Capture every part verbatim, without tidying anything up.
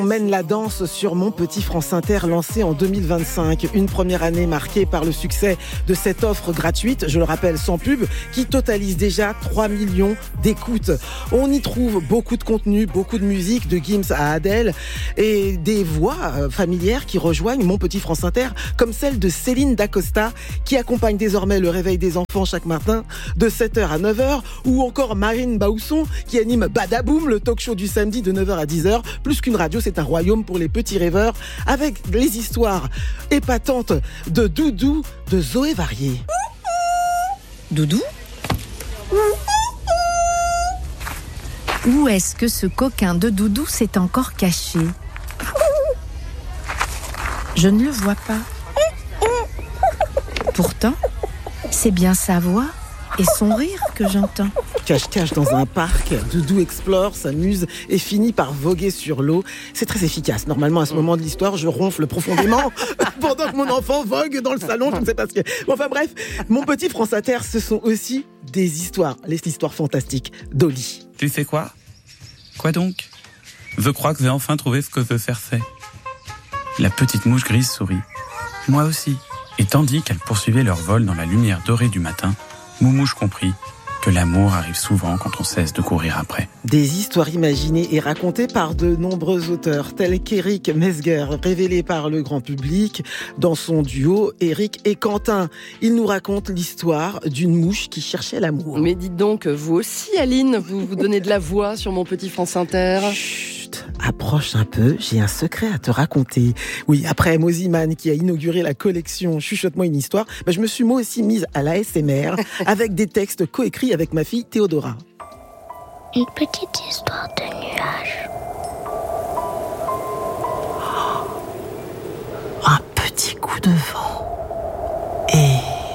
On mène la danse sur Mon Petit France Inter, lancé en deux mille vingt-cinq. Une première année marquée par le succès de cette offre gratuite, je le rappelle sans pub, qui totalise déjà trois millions d'écoutes. On y trouve beaucoup de contenu, beaucoup de musique, de Gims à Adèle, et des voix familières qui rejoignent Mon Petit France Inter, comme celle de Céline Dacosta, qui accompagne désormais le réveil des enfants chaque matin de sept heures à neuf heures, ou encore Marine Baousson, qui anime Badaboum, le talk show du samedi de neuf heures à dix heures. Plus qu'une radio, c'est un royaume pour les petits rêveurs, avec les histoires épatantes de Doudou de Zoé Varier. Doudou ? Où est-ce que ce coquin de Doudou s'est encore caché ? Je ne le vois pas. Pourtant, c'est bien sa voix et son rire que j'entends. Cache-cache dans un parc, Doudou explore, s'amuse et finit par voguer sur l'eau. C'est très efficace. Normalement, à ce moment de l'histoire, je ronfle profondément pendant que mon enfant vogue dans le salon. Je ne sais pas ce que... Bon, enfin bref, Mon Petit France Inter, ce sont aussi des histoires, les histoires fantastiques d'Oli. Tu sais quoi ? Quoi donc ? Je crois que j'ai enfin trouvé ce que je cherchais. La petite mouche grise sourit. Moi aussi. Et tandis qu'elles poursuivaient leur vol dans la lumière dorée du matin, Moumouche comprit que l'amour arrive souvent quand on cesse de courir après. Des histoires imaginées et racontées par de nombreux auteurs, tels qu'Éric Mesguer, révélé par le grand public dans son duo Éric et Quentin. Il nous raconte l'histoire d'une mouche qui cherchait l'amour. Mais dites donc, vous aussi, Aline, vous vous donnez de la voix sur Mon Petit France Inter. Chut, approche un peu, j'ai un secret à te raconter. Oui, après Moziman qui a inauguré la collection Chuchote-moi une histoire, bah, je me suis moi aussi mise à l'A S M R avec des textes coécrits avec ma fille Théodora. Une petite histoire de nuages. Oh, un petit coup de vent et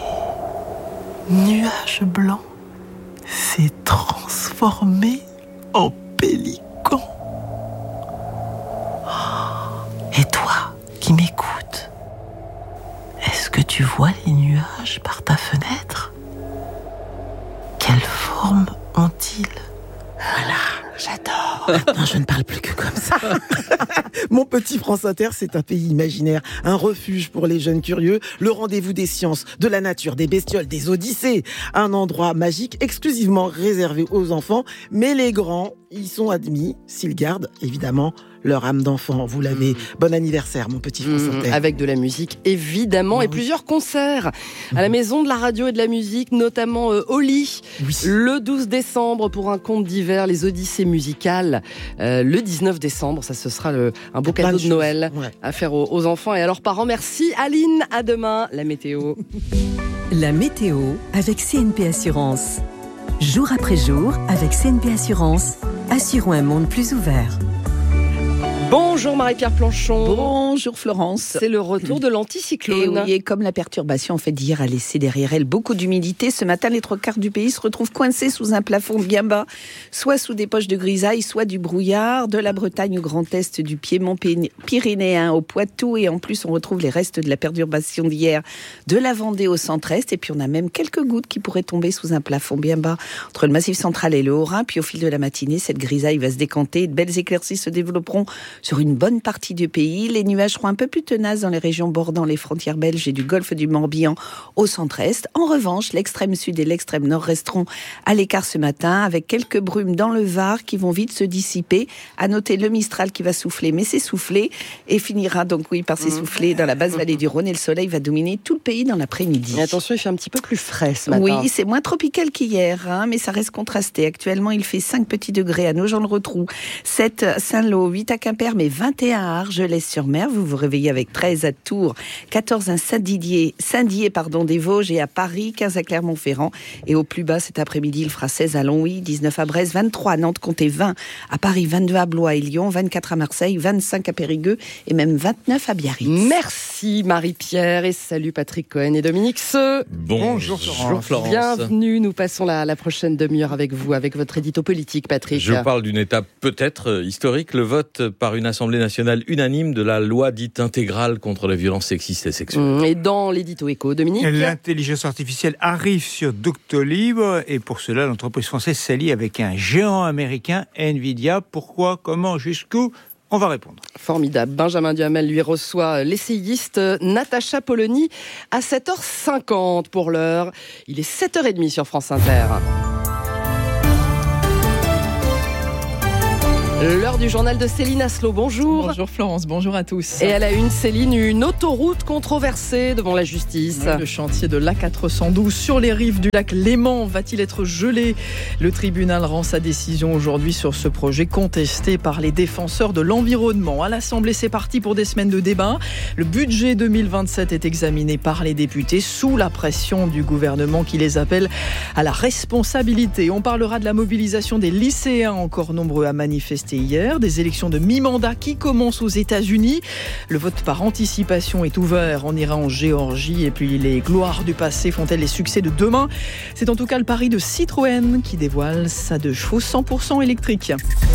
nuage blanc s'est transformé en pélican. Et toi qui m'écoutes, est-ce que tu vois les nuages par ta fenêtre ? Quelle forme ont-ils ? Voilà, j'adore. Non, je ne parle plus que comme ça. Mon Petit France Inter, c'est un pays imaginaire, un refuge pour les jeunes curieux, le rendez-vous des sciences, de la nature, des bestioles, des odyssées. Un endroit magique exclusivement réservé aux enfants, mais les grands y sont admis s'ils gardent, évidemment, leur âme d'enfant. Vous l'avez. Mmh. Bon anniversaire, Mon Petit France Inter. Mmh, avec de la musique, évidemment, mmh. et plusieurs concerts à la Maison de la Radio et de la Musique, notamment euh, Oli, oui. le douze décembre pour un conte d'hiver, les Odyssées musicales. Euh, le dix-neuf décembre, ça ce sera le, un beau cadeau de, de Noël ouais. à faire aux, aux enfants et à leurs parents. Merci Aline, à demain. La météo. La météo avec C N P Assurance. Jour après jour, avec C N P Assurance, assurons un monde plus ouvert. Bonjour Marie-Pierre Planchon. Bonjour Florence. C'est le retour de l'anticyclone. Et oui, et comme la perturbation en fait d'hier a laissé derrière elle beaucoup d'humidité, ce matin les trois quarts du pays se retrouvent coincés sous un plafond bien bas, soit sous des poches de grisaille, soit du brouillard, de la Bretagne au Grand Est, du Piémont pyrénéen au Poitou, et en plus on retrouve les restes de la perturbation d'hier de la Vendée au centre-est, et puis on a même quelques gouttes qui pourraient tomber sous un plafond bien bas entre le Massif central et le Haut-Rhin. Puis au fil de la matinée, cette grisaille va se décanter et de belles éclaircies se développeront sur une bonne partie du pays. Les nuages seront un peu plus tenaces dans les régions bordant les frontières belges et du golfe du Morbihan au centre-est. En revanche, l'extrême sud et l'extrême nord resteront à l'écart ce matin, avec quelques brumes dans le Var qui vont vite se dissiper. À noter le Mistral qui va souffler, mais c'est soufflé, et finira donc oui par s'essouffler dans la basse vallée du Rhône, et le soleil va dominer tout le pays dans l'après-midi. Mais attention, il fait un petit peu plus frais ce matin. Oui, c'est moins tropical qu'hier, hein, mais ça reste contrasté. Actuellement, il fait cinq petits degrés à Nogent-le-Rotrou, sept à Saint-Lô, huit à Quimper, mais vingt et un à Argelès-sur-Mer. Vous vous réveillez avec treize à Tours, quatorze à Saint-Didier, Saint-Dié pardon, des Vosges, et à Paris, quinze à Clermont-Ferrand. Et au plus bas, cet après-midi, il fera seize à Longwy, dix-neuf à Brest, vingt-trois à Nantes, comptez vingt à Paris, vingt-deux à Blois et Lyon, vingt-quatre à Marseille, vingt-cinq à Périgueux et même vingt-neuf à Biarritz. Merci Marie-Pierre, et salut Patrick Cohen et Dominique Seux. Bonjour, Bonjour Florence. Bienvenue, nous passons la, la prochaine demi-heure avec vous, avec votre édito politique, Patrick. Je parle d'une étape peut-être historique, le vote par une Assemblée nationale unanime de la loi dite intégrale contre les violences sexistes et sexuelles. Et dans l'édito éco, Dominique ? L'intelligence artificielle arrive sur Doctolib, et pour cela, l'entreprise française s'allie avec un géant américain, Nvidia. Pourquoi ? Comment ? Jusqu'où ? On va répondre. Formidable. Benjamin Duhamel lui reçoit l'essayiste Natacha Polony à sept heures cinquante pour l'heure. Il est sept heures trente sur France Inter. L'heure du journal de Céline Aslo, bonjour. Bonjour Florence, bonjour à tous. Et à la une, Céline, une autoroute controversée devant la justice. Oui, le chantier de l'A quatre cent douze sur les rives du lac Léman va-t-il être gelé ? Le tribunal rend sa décision aujourd'hui sur ce projet contesté par les défenseurs de l'environnement. À l'Assemblée, c'est parti pour des semaines de débat. Le budget deux mille vingt-sept est examiné par les députés sous la pression du gouvernement qui les appelle à la responsabilité. On parlera de la mobilisation des lycéens encore nombreux à manifester hier, des élections de mi-mandat qui commencent aux États-Unis. Le vote par anticipation est ouvert en Iran, en Géorgie, et puis les gloires du passé font-elles les succès de demain ? C'est en tout cas le pari de Citroën qui dévoile sa deux chevaux cent pour cent électrique.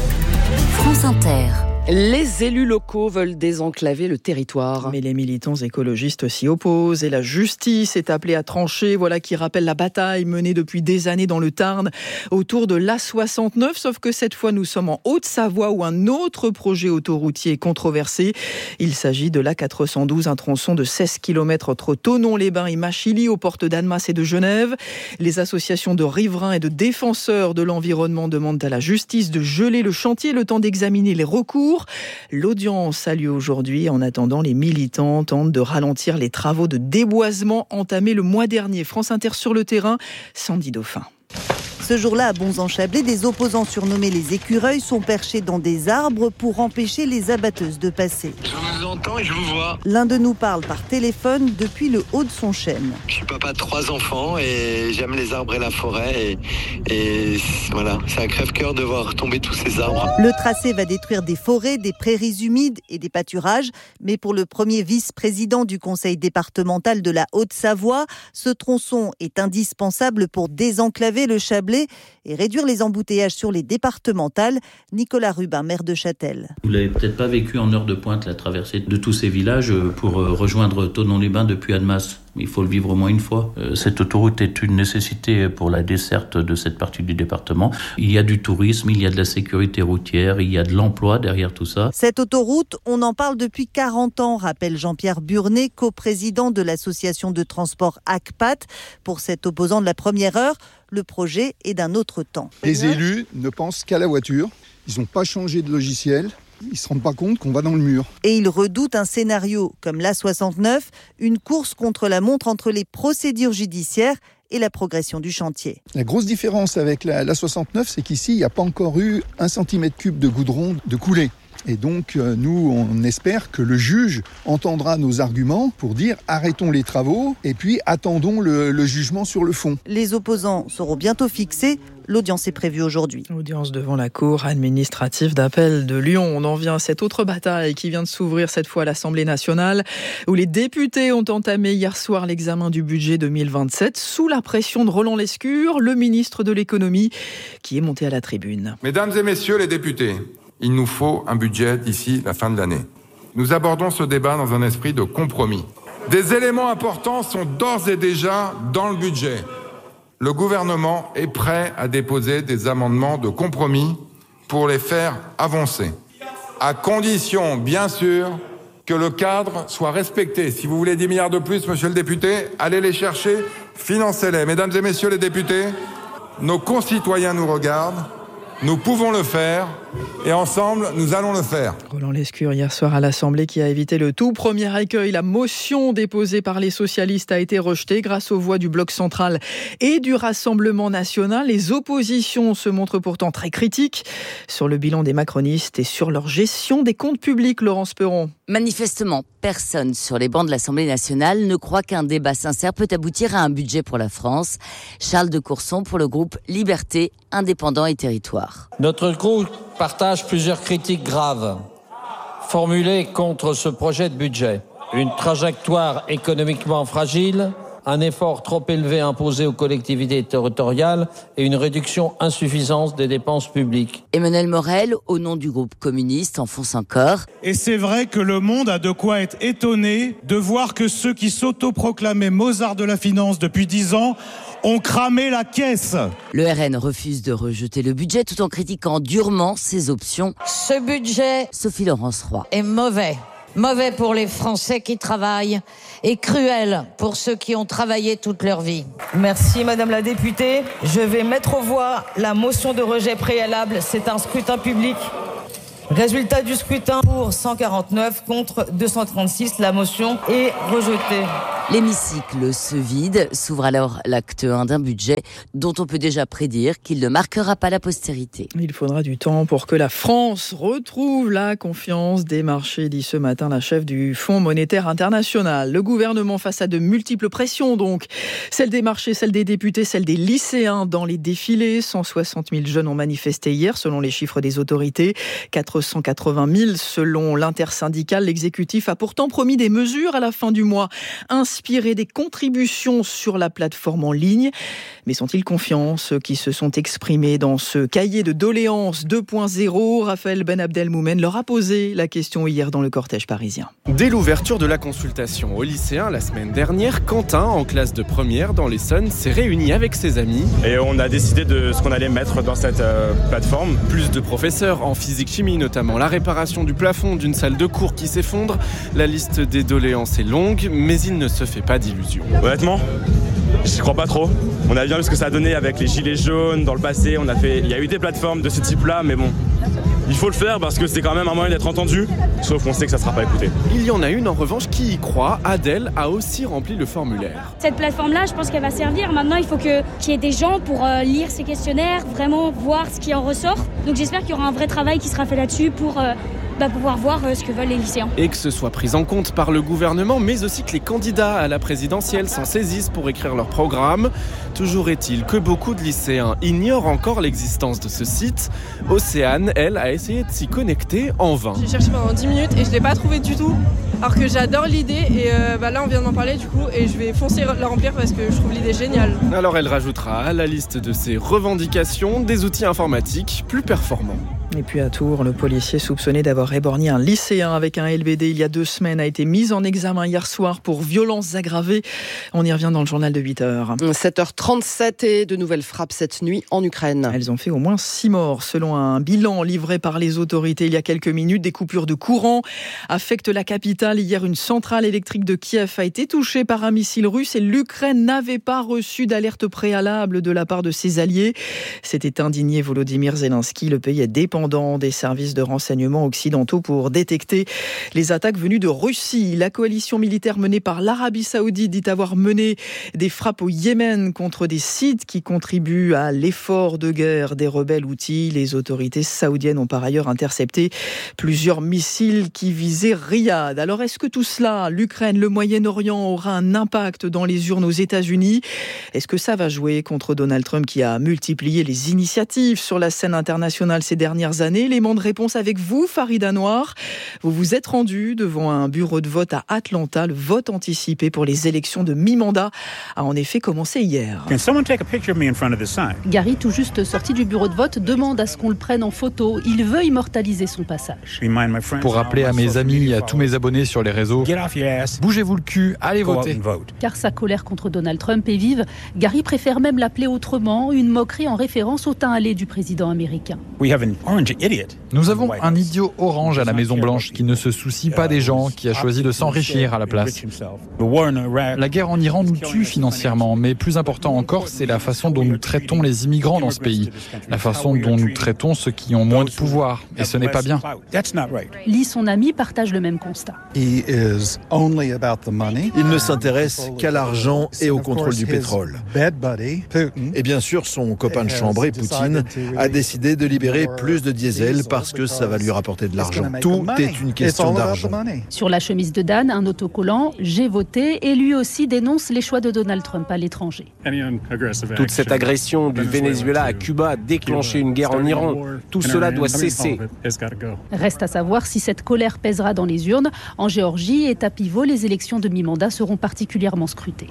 France Inter. Les élus locaux veulent désenclaver le territoire. Mais les militants écologistes s'y opposent et la justice est appelée à trancher. Voilà qui rappelle la bataille menée depuis des années dans le Tarn autour de l'A soixante-neuf. Sauf que cette fois, nous sommes en Haute-Savoie où un autre projet autoroutier est controversé. Il s'agit de l'A quatre cent douze, un tronçon de seize kilomètres entre Thonon-les-Bains et Machilly, aux portes d'Annemasse et de Genève. Les associations de riverains et de défenseurs de l'environnement demandent à la justice de geler le chantier le temps d'examiner les recours. L'audience a lieu aujourd'hui. En attendant, les militants tentent de ralentir les travaux de déboisement entamés le mois dernier. France Inter sur le terrain, Sandy Dauphin. Ce jour-là, à Bonzan-Chablais, des opposants surnommés les écureuils sont perchés dans des arbres pour empêcher les abatteuses de passer. Je vous entends et je vous vois. L'un de nous parle par téléphone depuis le haut de son chêne. Je suis papa de trois enfants et j'aime les arbres et la forêt. Et, et voilà, c'est un crève-cœur de voir tomber tous ces arbres. Le tracé va détruire des forêts, des prairies humides et des pâturages. Mais pour le premier vice-président du conseil départemental de la Haute-Savoie, ce tronçon est indispensable pour désenclaver le Chablais et réduire les embouteillages sur les départementales. Nicolas Rubin, maire de Châtel. Vous l'avez peut-être pas vécu en heure de pointe, la traversée de tous ces villages pour rejoindre Thonon-les-Bains depuis Annemasse. Il faut le vivre au moins une fois. Cette autoroute est une nécessité pour la desserte de cette partie du département. Il y a du tourisme, il y a de la sécurité routière, il y a de l'emploi derrière tout ça. Cette autoroute, on en parle depuis quarante ans, rappelle Jean-Pierre Burnet, coprésident de l'association de transport A C P A T. Pour cet opposant de la première heure, le projet est d'un autre temps. Les élus ne pensent qu'à la voiture. Ils n'ont pas changé de logiciel. Ils ne se rendent pas compte qu'on va dans le mur. Et ils redoutent un scénario comme l'A soixante-neuf, une course contre la montre entre les procédures judiciaires et la progression du chantier. La grosse différence avec la, l'A soixante-neuf, c'est qu'ici, il n'y a pas encore eu un centimètre cube de goudron de coulé. Et donc, nous, on espère que le juge entendra nos arguments pour dire arrêtons les travaux et puis attendons le, le jugement sur le fond. Les opposants seront bientôt fixés. L'audience est prévue aujourd'hui. Audience devant la Cour administrative d'appel de Lyon. On en vient à cette autre bataille qui vient de s'ouvrir cette fois à l'Assemblée nationale, où les députés ont entamé hier soir l'examen du budget deux mille vingt-sept sous la pression de Roland Lescure, le ministre de l'économie, qui est monté à la tribune. Mesdames et messieurs les députés, il nous faut un budget d'ici la fin de l'année. Nous abordons ce débat dans un esprit de compromis. Des éléments importants sont d'ores et déjà dans le budget. Le gouvernement est prêt à déposer des amendements de compromis pour les faire avancer, à condition, bien sûr, que le cadre soit respecté. Si vous voulez dix milliards de plus, monsieur le député, allez les chercher, financez-les. Mesdames et messieurs les députés, nos concitoyens nous regardent. Nous pouvons le faire et ensemble, nous allons le faire. Roland Lescure, hier soir à l'Assemblée, qui a évité le tout premier accueil. La motion déposée par les socialistes a été rejetée grâce aux voix du Bloc central et du Rassemblement national. Les oppositions se montrent pourtant très critiques sur le bilan des macronistes et sur leur gestion des comptes publics, Laurence Perron. Manifestement, personne sur les bancs de l'Assemblée nationale ne croit qu'un débat sincère peut aboutir à un budget pour la France. Charles de Courson pour le groupe Liberté, Indépendants et Territoires. Notre groupe partage plusieurs critiques graves formulées contre ce projet de budget. Une trajectoire économiquement fragile, un effort trop élevé imposé aux collectivités territoriales et une réduction insuffisante des dépenses publiques. Emmanuel Morel, au nom du groupe communiste, enfonce encore. Et c'est vrai que le monde a de quoi être étonné de voir que ceux qui s'autoproclamaient Mozart de la finance depuis dix ans ont cramé la caisse. Le R N refuse de rejeter le budget tout en critiquant durement ses options. Ce budget, Sophie Laurence Roy, est mauvais. Mauvais pour les Français qui travaillent et cruel pour ceux qui ont travaillé toute leur vie. Merci Madame la députée. Je vais mettre aux voix la motion de rejet préalable. C'est un scrutin public. Résultat du scrutin, pour cent quarante-neuf contre deux cent trente-six. La motion est rejetée. L'hémicycle se vide, s'ouvre alors l'acte un d'un budget dont on peut déjà prédire qu'il ne marquera pas la postérité. Il faudra du temps pour que la France retrouve la confiance des marchés, dit ce matin la chef du Fonds monétaire international. Le gouvernement face à de multiples pressions donc, celle des marchés, celle des députés, celle des lycéens dans les défilés. cent soixante mille jeunes ont manifesté hier selon les chiffres des autorités, quatre cent quatre-vingt mille selon l'intersyndicale. L'exécutif a pourtant promis des mesures à la fin du mois, inspirées des contributions sur la plateforme en ligne. Mais sont-ils confiants, ceux qui se sont exprimés dans ce cahier de doléances deux point zéro? Raphaël Ben Abdelmoumen leur a posé la question hier dans le cortège parisien. Dès l'ouverture de la consultation aux lycéens la semaine dernière, Quentin, en classe de première dans l'Essonne, s'est réuni avec ses amis. Et on a décidé de ce qu'on allait mettre dans cette euh, plateforme. Plus de professeurs en physique-chimie, notamment la réparation du plafond d'une salle de cours qui s'effondre. La liste des doléances est longue, mais il ne se fait pas d'illusions. Honnêtement, j'y crois pas trop. On a vu ce que ça a donné avec les gilets jaunes dans le passé. On a fait, il y a eu des plateformes de ce type-là, mais bon, il faut le faire parce que c'est quand même un moyen d'être entendu. Sauf qu'on sait que ça sera pas écouté. Il y en a une en revanche qui y croit. Adèle a aussi rempli le formulaire. Cette plateforme-là, je pense qu'elle va servir. Maintenant, il faut que, qu'il y ait des gens pour euh, lire ces questionnaires, vraiment voir ce qui en ressort. Donc j'espère qu'il y aura un vrai travail qui sera fait là-dessus pour euh, bah, pouvoir voir euh, ce que veulent les lycéens. Et que ce soit pris en compte par le gouvernement, mais aussi que les candidats à la présidentielle s'en saisissent pour écrire leur programme. Toujours est-il que beaucoup de lycéens ignorent encore l'existence de ce site. Océane, elle, a essayé de s'y connecter en vain. J'ai cherché pendant dix minutes et je ne l'ai pas trouvé du tout. Alors que j'adore l'idée et euh, bah là on vient d'en parler du coup et je vais foncer la remplir parce que je trouve l'idée géniale. Alors elle rajoutera à la liste de ses revendications des outils informatiques plus performants. Et puis à Tours, le policier soupçonné d'avoir éborgné un lycéen avec un L B D il y a deux semaines a été mis en examen hier soir pour violences aggravées. On y revient dans le journal de huit heures. sept heures trente-sept et de nouvelles frappes cette nuit en Ukraine. Elles ont fait au moins six morts. Selon un bilan livré par les autorités il y a quelques minutes, des coupures de courant affectent la capitale. Hier, une centrale électrique de Kiev a été touchée par un missile russe et l'Ukraine n'avait pas reçu d'alerte préalable de la part de ses alliés. S'était indigné Volodymyr Zelensky. Le pays est dépendant des services de renseignement occidentaux pour détecter les attaques venues de Russie. La coalition militaire menée par l'Arabie Saoudite dit avoir mené des frappes au Yémen contre des sites qui contribuent à l'effort de guerre des rebelles houthis. Les autorités saoudiennes ont par ailleurs intercepté plusieurs missiles qui visaient Riyad. Alors est-ce que tout cela, l'Ukraine, le Moyen-Orient, aura un impact dans les urnes aux États-Unis? Est-ce que ça va jouer contre Donald Trump qui a multiplié les initiatives sur la scène internationale ces dernières années? Élément de réponse avec vous, Farida Noir. Vous vous êtes rendu devant un bureau de vote à Atlanta. Le vote anticipé pour les élections de mi-mandat a en effet commencé hier. Gary, tout juste sorti du bureau de vote, demande à ce qu'on le prenne en photo. Il veut immortaliser son passage. Pour rappeler à mes amis et à tous mes abonnés sur les réseaux, bougez-vous le cul, allez voter. Car sa colère contre Donald Trump est vive, Gary préfère même l'appeler autrement, une moquerie en référence au teint hâlé du président américain. Nous avons un idiot orange à la Maison-Blanche qui ne se soucie pas des gens, qui a choisi de s'enrichir à la place. La guerre en Iran nous tue financièrement, mais plus important encore, c'est la façon dont nous traitons les immigrants dans ce pays, la façon dont nous traitons ceux qui ont moins de pouvoir, et ce n'est pas bien. Lee, son ami, partage le même constat. Il ne s'intéresse qu'à l'argent et au contrôle du pétrole. Et bien sûr, son copain de chambrée, Poutine, a décidé de libérer plus de de diesel parce que ça va lui rapporter de l'argent. Tout est une question d'argent. Sur la chemise de Dan, un autocollant « J'ai voté » et lui aussi dénonce les choix de Donald Trump à l'étranger. Toute cette agression du Venezuela à Cuba a déclenché une guerre en Iran. Tout cela doit cesser. Reste à savoir si cette colère pèsera dans les urnes. En Géorgie et à Pivot, les élections de mi-mandat seront particulièrement scrutées.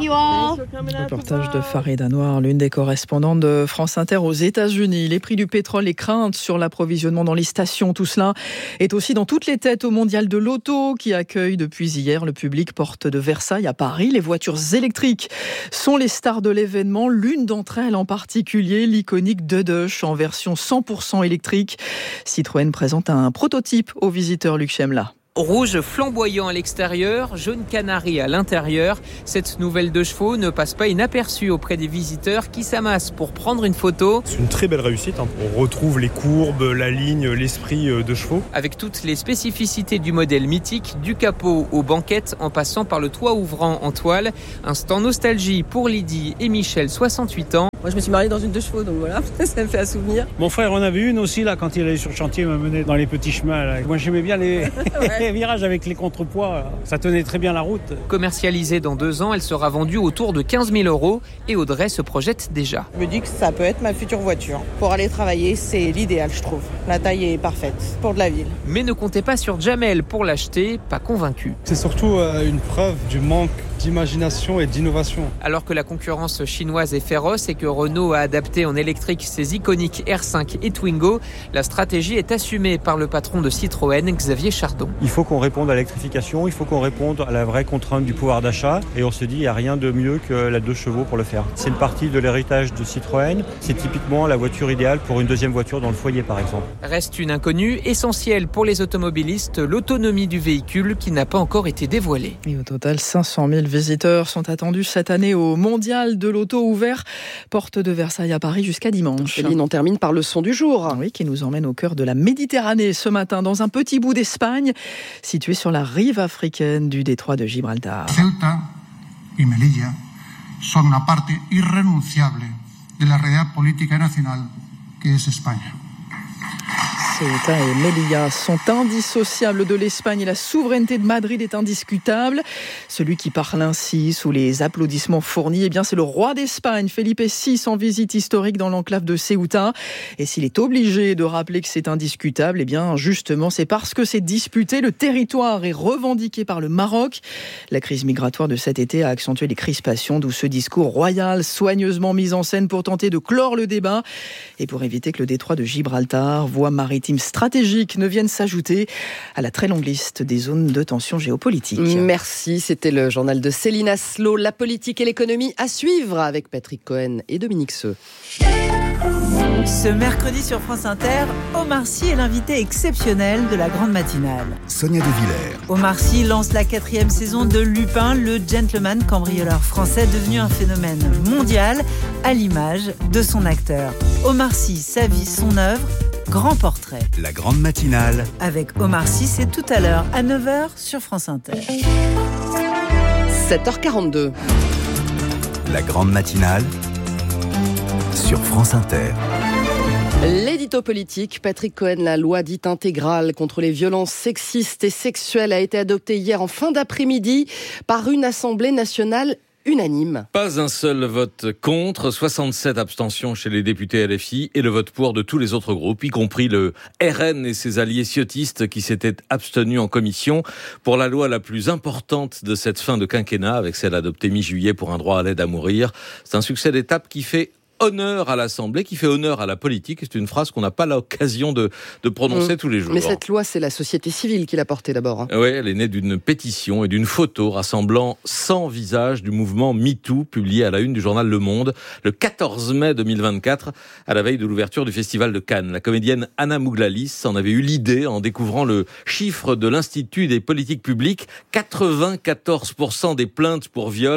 Reportage de Farida Noir, l'une des correspondantes de France Inter aux États-Unis. Les prix du pétrole, les craintes sur l'approvisionnement dans les stations, tout cela est aussi dans toutes les têtes au Mondial de l'Auto qui accueille depuis hier le public porte de Versailles à Paris. Les voitures électriques sont les stars de l'événement. L'une d'entre elles en particulier, l'iconique Dudush en version cent pour cent électrique. Citroën présente un prototype aux visiteurs. Luc Chemla. Rouge flamboyant à l'extérieur, jaune canari à l'intérieur. Cette nouvelle deux chevaux ne passe pas inaperçue auprès des visiteurs qui s'amassent pour prendre une photo. C'est une très belle réussite. Hein. On retrouve les courbes, la ligne, l'esprit de chevaux. Avec toutes les spécificités du modèle mythique, du capot aux banquettes en passant par le toit ouvrant en toile. Instant nostalgie pour Lydie et Michel, soixante-huit ans. Moi je me suis mariée dans une deux chevaux, donc voilà, ça me fait un souvenir. Mon frère en avait une aussi là quand il allait sur le chantier, il m'a mené dans les petits chemins. Là. Moi j'aimais bien les... ouais. Les virages avec les contrepoids, ça tenait très bien la route. Commercialisée dans deux ans, elle sera vendue autour de quinze mille euros et Audrey se projette déjà. Je me dis que ça peut être ma future voiture. Pour aller travailler, c'est l'idéal, je trouve. La taille est parfaite pour de la ville. Mais ne comptez pas sur Jamel pour l'acheter, pas convaincu. C'est surtout euh, une preuve du manque d'imagination et d'innovation. Alors que la concurrence chinoise est féroce et que Renault a adapté en électrique ses iconiques R cinq et Twingo, la stratégie est assumée par le patron de Citroën, Xavier Chardon. Il faut qu'on réponde à l'électrification, il faut qu'on réponde à la vraie contrainte du pouvoir d'achat et on se dit il n'y a rien de mieux que la deux chevaux pour le faire. C'est une partie de l'héritage de Citroën, c'est typiquement la voiture idéale pour une deuxième voiture dans le foyer par exemple. Reste une inconnue essentielle pour les automobilistes, l'autonomie du véhicule qui n'a pas encore été dévoilée. Et au total, cinq cent mille visiteurs sont attendus cette année au Mondial de l'Auto ouvert, porte de Versailles à Paris jusqu'à dimanche. Céline, on termine par le son du jour. Oui, qui nous emmène au cœur de la Méditerranée ce matin, dans un petit bout d'Espagne, situé sur la rive africaine du détroit de Gibraltar. Ceuta y Melilla son una parte irrenunciable de la realidad política nacional que es España. Ceuta et Melilla sont indissociables de l'Espagne et la souveraineté de Madrid est indiscutable. Celui qui parle ainsi sous les applaudissements fournis, eh bien c'est le roi d'Espagne, Felipe six, en visite historique dans l'enclave de Ceuta. Et s'il est obligé de rappeler que c'est indiscutable, eh bien justement c'est parce que c'est disputé. Le territoire est revendiqué par le Maroc. La crise migratoire de cet été a accentué les crispations, d'où ce discours royal soigneusement mis en scène pour tenter de clore le débat et pour éviter que le détroit de Gibraltar, voie maritime stratégique, ne viennent s'ajouter à la très longue liste des zones de tension géopolitique. Merci, c'était le journal de Céline Aslo. La politique et l'économie à suivre avec Patrick Cohen et Dominique Seux. Ce mercredi sur France Inter, Omar Sy est l'invité exceptionnel de la grande matinale. Sonia De Villers. Omar Sy lance la quatrième saison de Lupin, le gentleman cambrioleur français devenu un phénomène mondial à l'image de son acteur. Omar Sy, sa vie, son œuvre, grand portrait. La grande matinale. Avec Omar Sy, c'est tout à l'heure à neuf heures sur France Inter. sept heures quarante-deux. La grande matinale sur France Inter. L'édito politique, Patrick Cohen, la loi dite intégrale contre les violences sexistes et sexuelles a été adoptée hier en fin d'après-midi par une Assemblée nationale unanime. Pas un seul vote contre, soixante-sept abstentions chez les députés L F I et le vote pour de tous les autres groupes, y compris le R N et ses alliés ciotistes qui s'étaient abstenus en commission pour la loi la plus importante de cette fin de quinquennat, avec celle adoptée mi-juillet pour un droit à l'aide à mourir. C'est un succès d'étape qui fait honneur à l'Assemblée, qui fait honneur à la politique. C'est une phrase qu'on n'a pas l'occasion de, de prononcer mmh. tous les jours. Mais cette loi, c'est la société civile qui l'a portée d'abord. Hein. Oui, elle est née d'une pétition et d'une photo rassemblant cent visages du mouvement MeToo, publié à la une du journal Le Monde, le quatorze mai deux mille vingt-quatre, à la veille de l'ouverture du Festival de Cannes. La comédienne Anna Mouglalis en avait eu l'idée en découvrant le chiffre de l'Institut des politiques publiques. quatre-vingt-quatorze pour cent des plaintes pour viol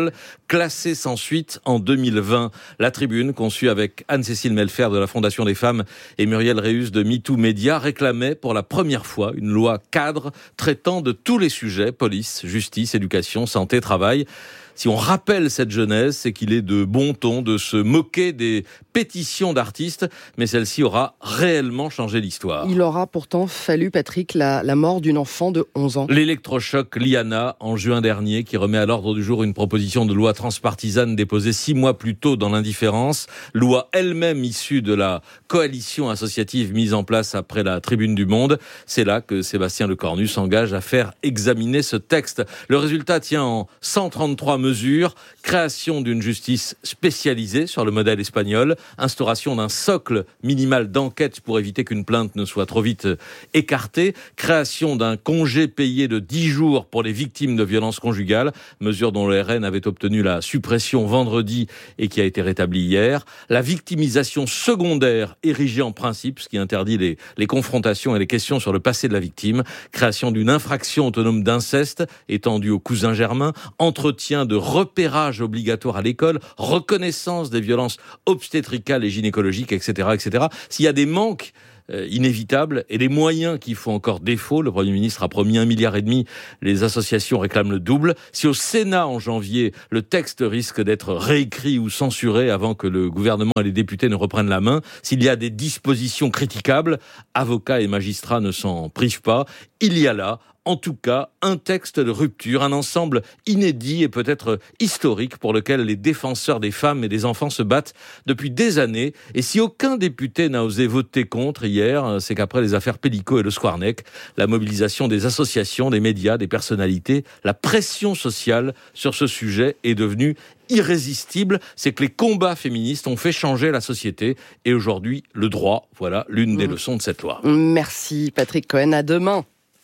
classé sans suite en deux mille vingt. La Tribune, conçue avec Anne-Cécile Melfer de la Fondation des Femmes et Muriel Réus de MeToo Média, réclamait pour la première fois une loi cadre traitant de tous les sujets, police, justice, éducation, santé, travail. Si on rappelle cette jeunesse, c'est qu'il est de bon ton de se moquer des pétitions d'artistes, mais celle-ci aura réellement changé l'histoire. Il aura pourtant fallu, Patrick, la, la mort d'une enfant de onze ans. L'électrochoc Liana, en juin dernier, qui remet à l'ordre du jour une proposition de loi transpartisane déposée six mois plus tôt dans l'indifférence, loi elle-même issue de la coalition associative mise en place après la Tribune du Monde. C'est là que Sébastien Lecornu s'engage à faire examiner ce texte. Le résultat tient en cent trente-trois mesures. Mesures, création d'une justice spécialisée sur le modèle espagnol, instauration d'un socle minimal d'enquête pour éviter qu'une plainte ne soit trop vite écartée, création d'un congé payé de dix jours pour les victimes de violences conjugales, mesure dont le R N avait obtenu la suppression vendredi et qui a été rétablie hier, la victimisation secondaire érigée en principe, ce qui interdit les, les confrontations et les questions sur le passé de la victime, création d'une infraction autonome d'inceste étendue aux cousins germains, entretien de repérage obligatoire à l'école, reconnaissance des violences obstétricales et gynécologiques, et cetera, et cetera. S'il y a des manques euh, inévitables et des moyens qui font encore défaut, le Premier ministre a promis un milliard et demi, les associations réclament le double. Si au Sénat, en janvier, le texte risque d'être réécrit ou censuré avant que le gouvernement et les députés ne reprennent la main, s'il y a des dispositions critiquables, avocats et magistrats ne s'en privent pas. Il y a là, en tout cas, un texte de rupture, un ensemble inédit et peut-être historique pour lequel les défenseurs des femmes et des enfants se battent depuis des années. Et si aucun député n'a osé voter contre hier, c'est qu'après les affaires Pellico et le Squarneck, la mobilisation des associations, des médias, des personnalités, la pression sociale sur ce sujet est devenue irrésistible. C'est que les combats féministes ont fait changer la société et aujourd'hui, le droit, voilà l'une des mmh. leçons de cette loi. Merci Patrick Cohen, à demain.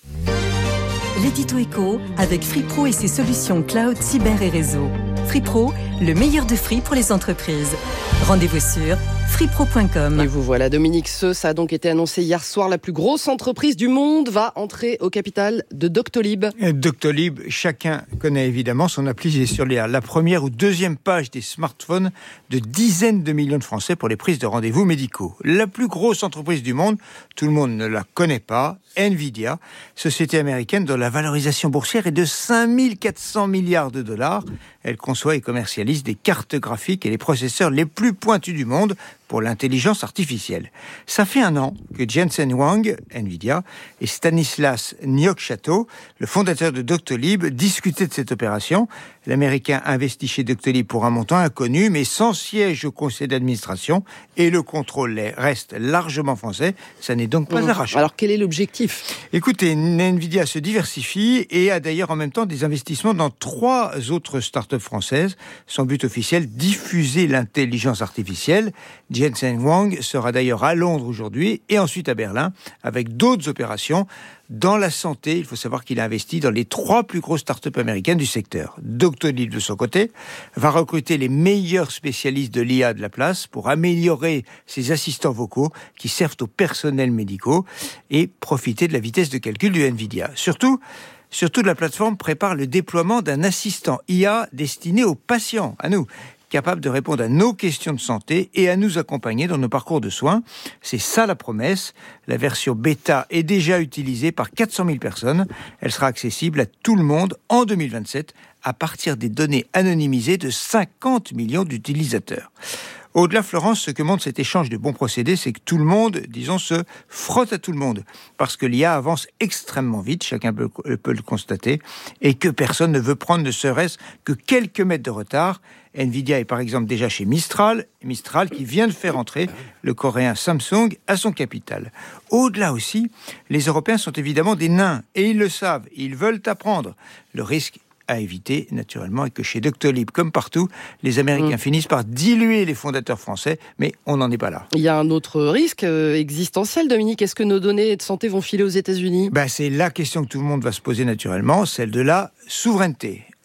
L'édito éco avec Free Pro et ses solutions cloud, cyber et réseau. Free Pro, le meilleur de Free pour les entreprises. Rendez-vous sur free pro point com. Et vous voilà, Dominique Seux, ça a donc été annoncé hier soir, la plus grosse entreprise du monde va entrer au capital de Doctolib. Doctolib, chacun connaît évidemment son appli, est sur la première ou deuxième page des smartphones de dizaines de millions de Français pour les prises de rendez-vous médicaux. La plus grosse entreprise du monde, tout le monde ne la connaît pas, Nvidia, société américaine dont la valorisation boursière est de cinq mille quatre cents milliards de dollars. Elle conçoit et commercialise des cartes graphiques et les processeurs les plus pointus du monde pour l'intelligence artificielle. Ça fait un an que Jensen Huang, Nvidia, et Stanislas Nyok-Chato, le fondateur de Doctolib, discutaient de cette opération. L'Américain investit chez Doctolib pour un montant inconnu, mais sans siège au conseil d'administration, et le contrôle reste largement français. Ça n'est donc pas mmh. un rachat. Alors quel est l'objectif ? Écoutez, Nvidia se diversifie et a d'ailleurs en même temps des investissements dans trois autres startups françaises. Son but officiel, diffuser l'intelligence artificielle. Jensen Huang sera d'ailleurs à Londres aujourd'hui et ensuite à Berlin avec d'autres opérations. Dans la santé, il faut savoir qu'il a investi dans les trois plus grosses startups américaines du secteur. Doctolib, de son côté, va recruter les meilleurs spécialistes de l'I A de la place pour améliorer ses assistants vocaux qui servent aux personnels médicaux et profiter de la vitesse de calcul du Nvidia. Surtout, surtout la plateforme prépare le déploiement d'un assistant I A destiné aux patients, à nous, capable de répondre à nos questions de santé et à nous accompagner dans nos parcours de soins. C'est ça la promesse. La version bêta est déjà utilisée par quatre cent mille personnes. Elle sera accessible à tout le monde en deux mille vingt-sept à partir des données anonymisées de cinquante millions d'utilisateurs. Au-delà, Florence, ce que montre cet échange de bons procédés, c'est que tout le monde, disons, se frotte à tout le monde. Parce que l'I A avance extrêmement vite, chacun peut, peut le constater, et que personne ne veut prendre ne serait-ce que quelques mètres de retard. Nvidia est par exemple déjà chez Mistral, Mistral qui vient de faire entrer le coréen Samsung à son capital. Au-delà aussi, les Européens sont évidemment des nains, et ils le savent, ils veulent apprendre. Le risque à éviter, naturellement, et que chez Doctolib, comme partout, les Américains mmh. finissent par diluer les fondateurs français, mais on n'en est pas là. Il y a un autre risque euh, existentiel, Dominique. Est-ce que nos données de santé vont filer aux États-Unis ? Ben, c'est la question que tout le monde va se poser naturellement, celle de la souveraineté.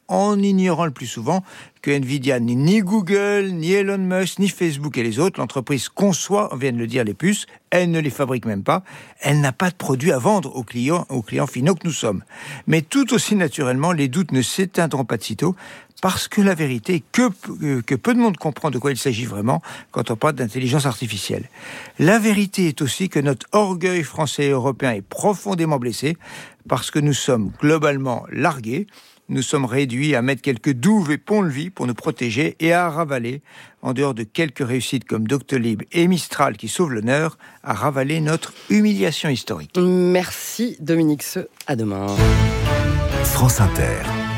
en ignorant le plus souvent que Nvidia n'est ni Google, ni Elon Musk, ni Facebook et les autres. L'entreprise conçoit, on vient de le dire, les puces, elle ne les fabrique même pas, elle n'a pas de produits à vendre aux clients, aux clients finaux que nous sommes. Mais tout aussi naturellement, les doutes ne s'éteindront pas de sitôt, parce que la vérité est que, que peu de monde comprend de quoi il s'agit vraiment quand on parle d'intelligence artificielle. La vérité est aussi que notre orgueil français et européen est profondément blessé parce que nous sommes globalement largués, nous sommes réduits à mettre quelques douves et ponts-levis pour nous protéger et à ravaler, en dehors de quelques réussites comme Doctolib et Mistral qui sauvent l'honneur, à ravaler notre humiliation historique. Merci Dominique Seux, à demain. France Inter.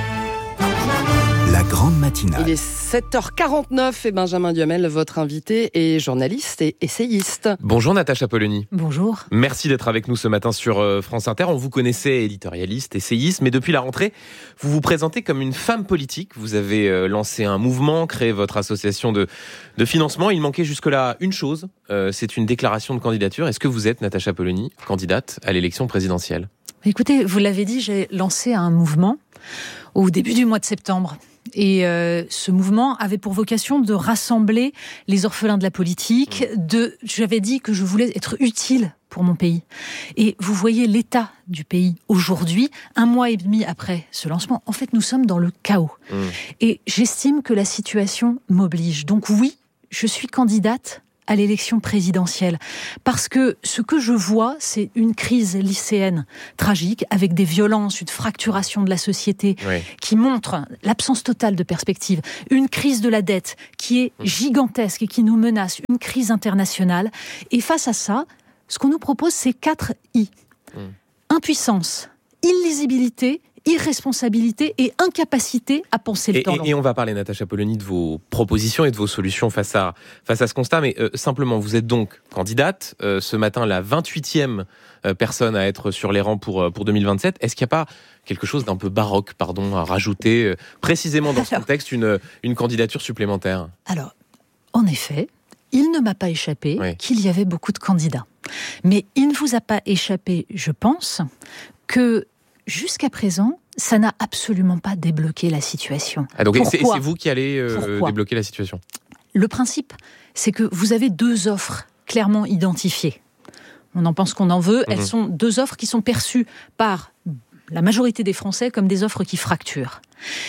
La grande matinale. Il est sept heures quarante-neuf et Benjamin Duhamel, votre invité, est journaliste et essayiste. Bonjour Natacha Polony. Bonjour. Merci d'être avec nous ce matin sur France Inter. On vous connaissait éditorialiste, essayiste, mais depuis la rentrée, vous vous présentez comme une femme politique. Vous avez lancé un mouvement, créé votre association de, de financement. Il manquait jusque-là une chose, euh, c'est une déclaration de candidature. Est-ce que vous êtes, Natacha Polony, candidate à l'élection présidentielle ? Écoutez, vous l'avez dit, j'ai lancé un mouvement au début du mois de septembre. Et euh, ce mouvement avait pour vocation de rassembler les orphelins de la politique. De, j'avais dit que je voulais être utile pour mon pays. Et vous voyez l'état du pays aujourd'hui, un mois et demi après ce lancement. En fait, nous sommes dans le chaos. Mmh. Et j'estime que la situation m'oblige. Donc oui, je suis candidate à l'élection présidentielle. Parce que ce que je vois, c'est une crise lycéenne tragique, avec des violences, une fracturation de la société, oui, qui montre l'absence totale de perspective, une crise de la dette qui est gigantesque et qui nous menace, une crise internationale. Et face à ça, ce qu'on nous propose, c'est quatre I. Mmh. Impuissance, illisibilité, irresponsabilité et incapacité à penser le et, temps et, long. Et on va parler, Natacha Polony, de vos propositions et de vos solutions face à, face à ce constat. Mais euh, simplement, vous êtes donc candidate. Euh, ce matin, la vingt-huitième euh, personne à être sur les rangs pour, euh, pour deux mille vingt-sept. Est-ce qu'il n'y a pas quelque chose d'un peu baroque, pardon, à rajouter euh, précisément dans ce contexte, une, une candidature supplémentaire ? Alors, en effet, il ne m'a pas échappé oui. qu'il y avait beaucoup de candidats. Mais il ne vous a pas échappé, je pense, que jusqu'à présent, ça n'a absolument pas débloqué la situation. Ah donc c'est, c'est vous qui allez euh, débloquer la situation ? Le principe, c'est que vous avez deux offres clairement identifiées. On en pense qu'on en veut. Mmh. Elles sont deux offres qui sont perçues par la majorité des Français comme des offres qui fracturent.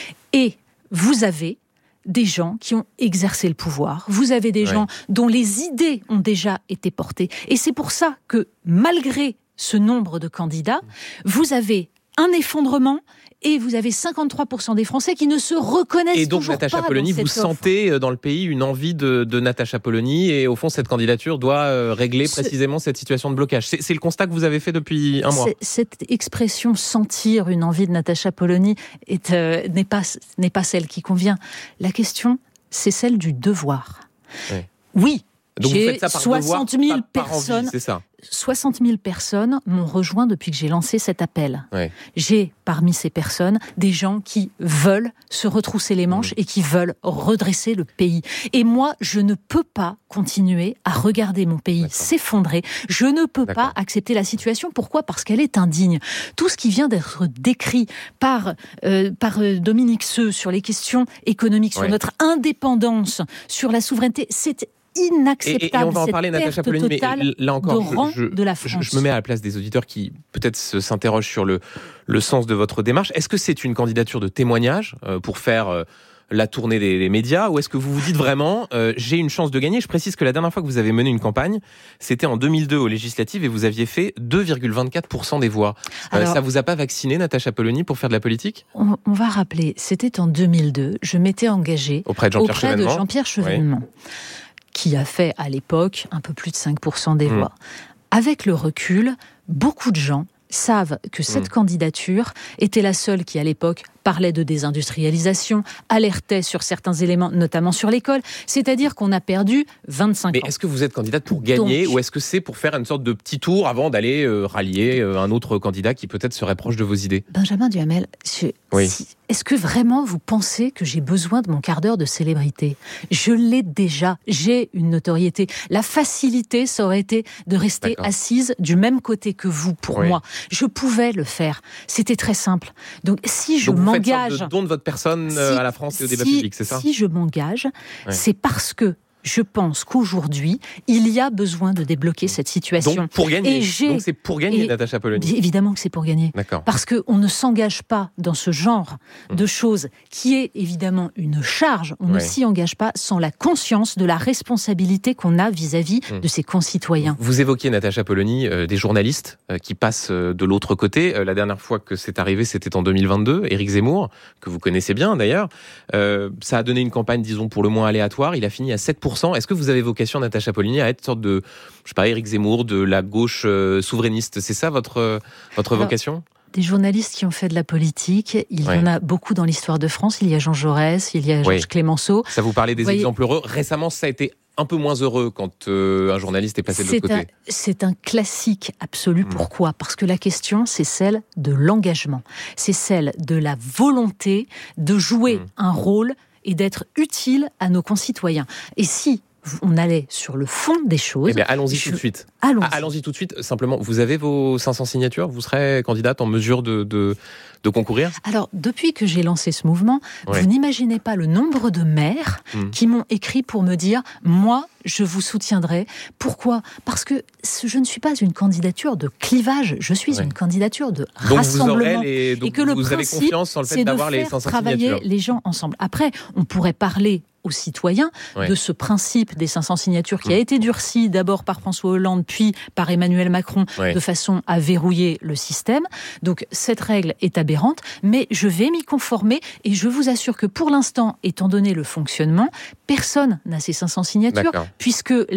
Et vous avez des gens qui ont exercé le pouvoir. Vous avez des ouais. gens dont les idées ont déjà été portées. Et c'est pour ça que, malgré ce nombre de candidats, vous avez un effondrement et vous avez cinquante-trois pour cent des Français qui ne se reconnaissent et donc, toujours Natacha pas Polony, dans cette vous offre. sentez dans le pays une envie de, de Natacha Polony et au fond cette candidature doit régler Ce... précisément cette situation de blocage. C'est, c'est le constat que vous avez fait depuis un mois. C'est, cette expression sentir une envie de Natacha Polony est, euh, n'est, pas, n'est pas celle qui convient. La question, c'est celle du devoir. Oui. oui Donc j'ai vous faites ça par soixante mille devoir, pas, personnes. Par envie, c'est ça. soixante mille personnes m'ont rejoint depuis que j'ai lancé cet appel. Ouais. J'ai, parmi ces personnes, des gens qui veulent se retrousser les manches mmh. et qui veulent redresser le pays. Et moi, je ne peux pas continuer à regarder mon pays D'accord. s'effondrer. Je ne peux D'accord. pas accepter la situation. Pourquoi ? Parce qu'elle est indigne. Tout ce qui vient d'être décrit par, euh, par euh, Dominique Seux sur les questions économiques, ouais. sur notre indépendance, sur la souveraineté, c'est inacceptable. Et, et on va en parler, Natacha Polony, mais là encore, de rang je, de la France. Je, je me mets à la place des auditeurs qui peut-être se, s'interrogent sur le, le sens de votre démarche. Est-ce que c'est une candidature de témoignage euh, pour faire euh, la tournée des, des médias, ou est-ce que vous vous dites vraiment euh, j'ai une chance de gagner ? Je précise que la dernière fois que vous avez mené une campagne, c'était en deux mille deux aux législatives et vous aviez fait deux virgule vingt-quatre pour cent des voix. Alors, euh, ça vous a pas vacciné, Natacha Polony, pour faire de la politique ? on, on va rappeler, c'était en deux mille deux. Je m'étais engagée auprès de Jean-Pierre auprès Chevènement, de Jean-Pierre Chevènement. Oui. qui a fait à l'époque un peu plus de cinq pour cent des mmh. voix. Avec le recul, beaucoup de gens savent que cette mmh. candidature était la seule qui, à l'époque, parlait de désindustrialisation, alertait sur certains éléments, notamment sur l'école. C'est-à-dire qu'on a perdu vingt-cinq Mais ans. Mais est-ce que vous êtes candidate pour gagner Donc, ou est-ce que c'est pour faire une sorte de petit tour avant d'aller euh, rallier euh, un autre candidat qui peut-être serait proche de vos idées ? Benjamin Duhamel, je, oui. si, est-ce que vraiment vous pensez que j'ai besoin de mon quart d'heure de célébrité ? Je l'ai déjà, j'ai une notoriété. La facilité, ça aurait été de rester D'accord. assise du même côté que vous, pour oui. moi. Je pouvais le faire. C'était très simple. Donc, si je Donc vous m'engage... faites une sorte de don de votre personne si, à la France et au débat si, public, c'est ça ? Si je m'engage, ouais. c'est parce que je pense qu'aujourd'hui, il y a besoin de débloquer cette situation. Donc, pour gagner. Et j'ai... Donc, c'est pour gagner, et Natacha Polony. Évidemment que c'est pour gagner. D'accord. Parce qu'on ne s'engage pas dans ce genre mmh. de choses qui est évidemment une charge. On ouais. ne s'y engage pas sans la conscience de la responsabilité qu'on a vis-à-vis mmh. de ses concitoyens. Vous évoquiez, Natacha Polony, euh, des journalistes euh, qui passent euh, de l'autre côté. Euh, la dernière fois que c'est arrivé, c'était en deux mille vingt-deux. Éric Zemmour, que vous connaissez bien d'ailleurs. Euh, ça a donné une campagne, disons, pour le moins aléatoire. Il a fini à sept pour cent. Est-ce que vous avez vocation, Natacha Polony, à être une sorte de, je sais pas, Éric Zemmour, de la gauche euh, souverainiste ? C'est ça votre, euh, votre Alors, vocation ? Des journalistes qui ont fait de la politique, il ouais. y en a beaucoup dans l'histoire de France. Il y a Jean Jaurès, il y a Georges ouais. Clémenceau. Ça vous parlait des voyez... exemples heureux. Récemment, ça a été un peu moins heureux quand euh, un journaliste est passé de l'autre c'est côté. Un, c'est un classique absolu. Mmh. Pourquoi ? Parce que la question, c'est celle de l'engagement. C'est celle de la volonté de jouer mmh. un rôle et d'être utile à nos concitoyens. Et si on allait sur le fond des choses... Eh bien, allons-y je... tout de suite. Allons-y. Ah, allons-y tout de suite. Simplement, vous avez vos cinq cents signatures ? Vous serez candidate en mesure de, de, de concourir ? Alors, depuis que j'ai lancé ce mouvement, ouais. vous n'imaginez pas le nombre de maires mmh. qui m'ont écrit pour me dire « Moi, je vous soutiendrai ». Pourquoi ? Parce que je ne suis pas une candidature de clivage, je suis ouais. une candidature de donc rassemblement. Vous aurez les... donc et que vous le avez principe, confiance en le fait d'avoir les cinq cents travailler signatures. Les gens ensemble. Après, on pourrait parler aux citoyens ouais. de ce principe des cinq cents signatures qui mmh. a été durci d'abord par François Hollande puis par Emmanuel Macron ouais. de façon à verrouiller le système. Donc cette règle est aberrante, mais je vais m'y conformer et je vous assure que pour l'instant, étant donné le fonctionnement, personne n'a ces cinq cents signatures D'accord. puisque